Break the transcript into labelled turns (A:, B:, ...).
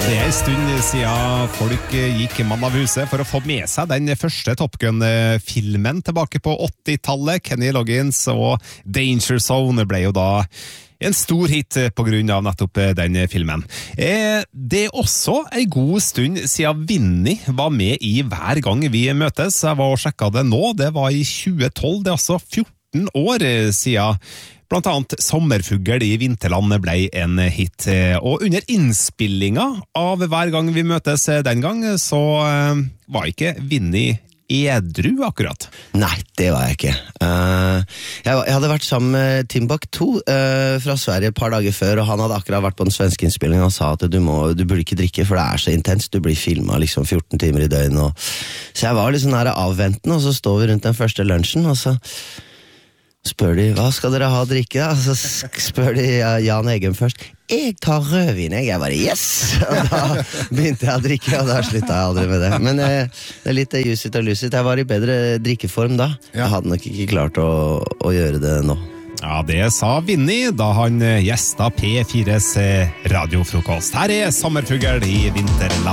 A: Det en stund siden folk gikk mann av huset for å få med seg den første Top Gun-filmen tilbake på 80-tallet. Kenny Loggins og Danger Zone ble jo da en stor hit på grunn av nettopp den filmen. Det også en god stund siden Vinny var med i Hver gang vi møtes. Jeg var og sjekket det nå, det var i 2012, det altså 14 år siden. Blant annet Sommerfugl i Vinterland ble en hit, og under innspillinga av Hver gang vi møtes den gang, så var ikke Vinny edru akkurat.
B: Nei, det var jeg ikke. Jeg hadde vært sammen med Timbuktu fra Sverige et par dager før, og han hadde akkurat vært på den svenske innspillingen og sa at du burde ikke drikke, for det er så intenst, du blir filmet liksom 14 timer i døgn. Så jeg var litt sånn her avventende, og så står vi rundt den første lunsjen, og så spør de, hva skal dere ha å drikke da? Så spør de Jan Egem først. Jeg tar rødvin, jeg bare, yes! Og da begynte jeg å drikke, og da sluttet jeg aldri med det. Men det er litt juicet og lucet. Jeg var i bedre drikkeform da. Jeg hadde nok ikke klart å gjøre det nå.
A: Ja, det sa Vinny da han gjestet P4s radiofrokost. Her Sommerfugl i Vinterland.